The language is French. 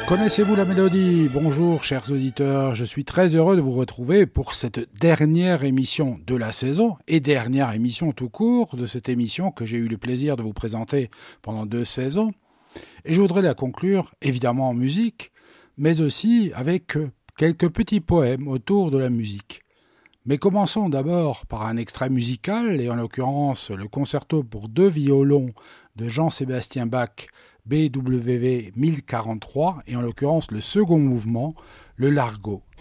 Connaissez-vous la mélodie? Bonjour chers auditeurs, je suis très heureux de vous retrouver pour cette dernière émission de la saison et dernière émission tout court de cette émission que j'ai eu le plaisir de vous présenter pendant 2 saisons. Et je voudrais la conclure évidemment en musique, mais aussi avec quelques petits poèmes autour de la musique. Mais commençons d'abord par un extrait musical, et en l'occurrence le concerto pour 2 violons de Jean-Sébastien Bach, BWV 1043, et en l'occurrence le second mouvement, le Largo.